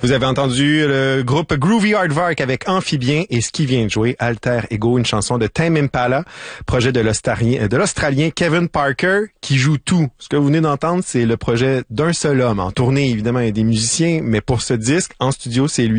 Vous avez entendu le groupe Groovy Aardvark avec Amphibien et ce qui vient de jouer, Alter Ego, une chanson de Tame Impala, projet de l'Australien Kevin Parker qui joue tout. Ce que vous venez d'entendre, c'est le projet d'un seul homme. En tournée, évidemment, il y a des musiciens, mais pour ce disque, en studio, c'est lui.